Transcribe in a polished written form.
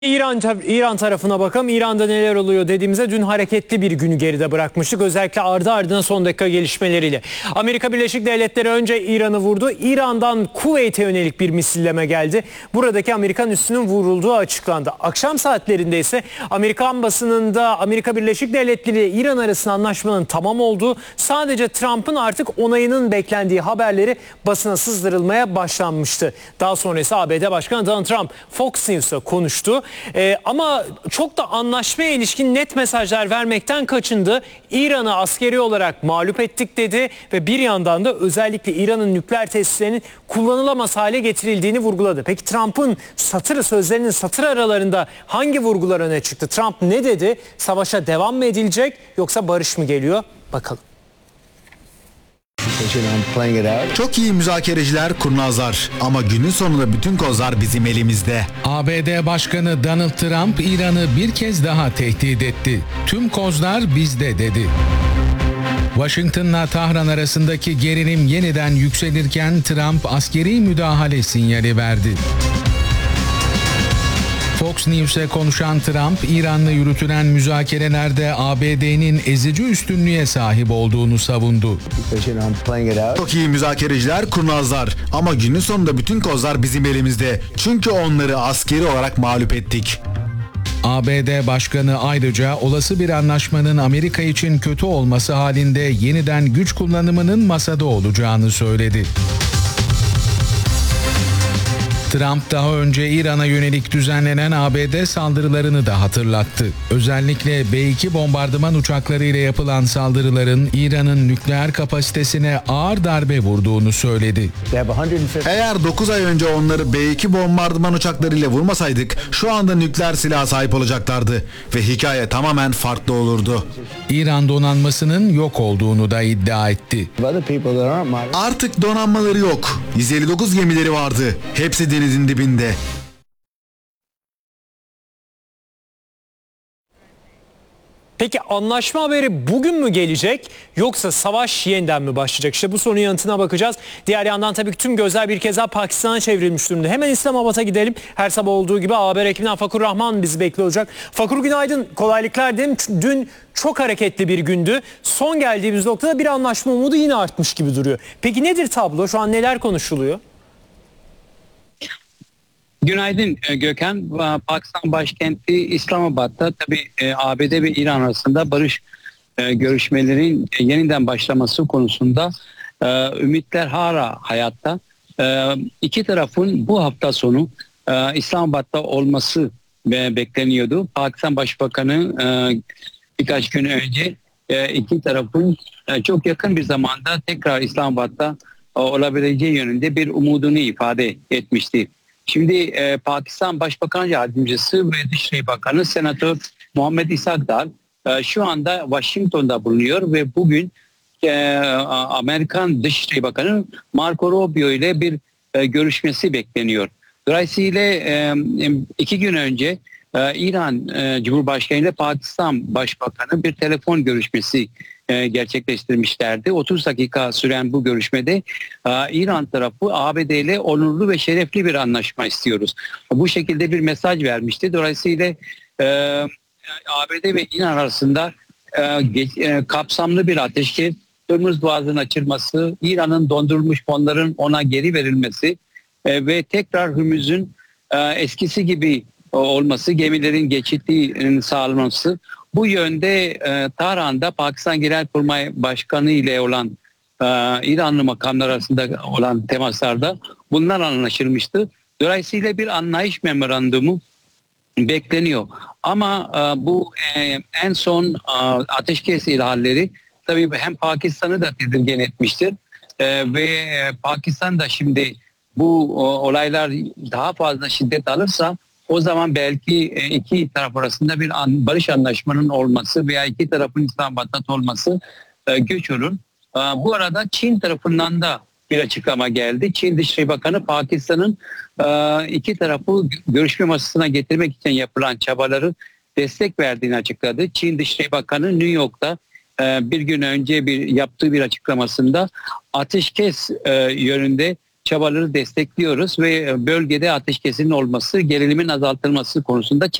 İran tarafına bakalım. İran'da neler oluyor dediğimizde dün hareketli bir günü geride bırakmıştık. Özellikle ardı ardına son dakika gelişmeleriyle. Amerika Birleşik Devletleri önce İran'ı vurdu. İran'dan Kuveyt'e yönelik bir misilleme geldi. Buradaki Amerikan üssünün vurulduğu açıklandı. Akşam saatlerinde ise Amerikan basınında Amerika Birleşik Devletleri ile İran arasında anlaşmanın tamam olduğu, sadece Trump'ın artık onayının beklendiği haberleri basına sızdırılmaya başlanmıştı. Daha sonra ise ABD Başkanı Donald Trump Fox News'a konuştu. Ama çok da anlaşmaya ilişkin net mesajlar vermekten kaçındı. İran'ı askeri olarak mağlup ettik dedi ve bir yandan da özellikle İran'ın nükleer tesislerinin kullanılamaz hale getirildiğini vurguladı. Peki Trump'ın sözlerinin satır aralarında hangi vurgular öne çıktı? Trump ne dedi? Savaşa devam mı edilecek yoksa barış mı geliyor? Bakalım. Çok iyi müzakereciler, kurnazlar ama günün sonunda bütün kozlar bizim elimizde. ABD Başkanı Donald Trump İran'ı bir kez daha tehdit etti. Tüm kozlar bizde dedi. Washington'la Tahran arasındaki gerilim yeniden yükselirken Trump askeri müdahale sinyali verdi. Fox News'e konuşan Trump, İran'la yürütülen müzakerelerde ABD'nin ezici üstünlüğe sahip olduğunu savundu. Çok iyi müzakereciler, kurnazlar ama günün sonunda bütün kozlar bizim elimizde. Çünkü onları askeri olarak mağlup ettik. ABD Başkanı ayrıca olası bir anlaşmanın Amerika için kötü olması halinde yeniden güç kullanımının masada olacağını söyledi. Trump daha önce İran'a yönelik düzenlenen ABD saldırılarını da hatırlattı. Özellikle B-2 bombardıman uçaklarıyla yapılan saldırıların İran'ın nükleer kapasitesine ağır darbe vurduğunu söyledi. Eğer 9 ay önce onları B-2 bombardıman uçaklarıyla vurmasaydık şu anda nükleer silaha sahip olacaklardı ve hikaye tamamen farklı olurdu. İran donanmasının yok olduğunu da iddia etti. Artık donanmaları yok. 159 gemileri vardı. Hepsi denizin dibinde. Peki anlaşma haberi bugün mü gelecek yoksa savaş yeniden mi başlayacak? İşte bu sorunun yanıtına bakacağız. Diğer yandan tabii ki tüm gözler bir kez daha Pakistan'a çevrilmiş durumda. Hemen İslamabad'a gidelim. Her sabah olduğu gibi haber ekibinden Fakur Rahman bizi bekliyor olacak. Fakur, günaydın. Kolaylıklar dilerim. Dün çok hareketli bir gündü. Son geldiğimiz noktada bir anlaşma umudu yine artmış gibi duruyor. Peki nedir tablo? Şu an neler konuşuluyor? Günaydın Gökhan. Pakistan başkenti İslamabad'da tabii ABD ve İran arasında barış görüşmelerin yeniden başlaması konusunda ümitler hala hayatta. İki tarafın bu hafta sonu İslamabad'da olması bekleniyordu. Pakistan Başbakanı birkaç gün önce iki tarafın çok yakın bir zamanda tekrar İslamabad'da olabileceği yönünde bir umudunu ifade etmişti. Şimdi Pakistan Başbakan Yardımcısı ve Dışişleri Bakanı Senatör Muhammed İsakdar şu anda Washington'da bulunuyor ve bugün Amerikan Dışişleri Bakanı Marco Rubio ile bir görüşmesi bekleniyor. Dolayısıyla 2 gün önce İran Cumhurbaşkanı ile Pakistan Başbakanı bir telefon görüşmesi gerçekleştirmişlerdi. 30 dakika süren bu görüşmede İran tarafı ABD ile onurlu ve şerefli bir anlaşma istiyoruz. Bu şekilde bir mesaj vermişti. Dolayısıyla ABD ve İran arasında kapsamlı bir ateşkes, Hürmüz Boğazı'nın açılması, İran'ın dondurulmuş fonların ona geri verilmesi ve tekrar Hürmüz'ün eskisi gibi olması, gemilerin geçitliğinin sağlanması, bu yönde Tahran'da Pakistan Genelkurmay Başkanı ile olan İranlı makamlar arasında olan temaslarda bunlar anlaşılmıştı. Dolayısıyla bir anlayış memorandumu bekleniyor. Ama bu en son ateşkes ihlalleri tabii hem Pakistan'ı da tedirgin etmiştir ve Pakistan da şimdi bu olaylar daha fazla şiddet alırsa o zaman belki iki taraf arasında bir barış anlaşmanın olması veya iki tarafın İslamabad'da olması güç olur. Bu arada Çin tarafından da bir açıklama geldi. Çin Dışişleri Bakanı Pakistan'ın iki tarafı görüşme masasına getirmek için yapılan çabaları destek verdiğini açıkladı. Çin Dışişleri Bakanı New York'ta bir gün önce yaptığı bir açıklamasında ateşkes yönünde çabaları destekliyoruz ve bölgede ateşkesin olması, gerilimin azaltılması konusunda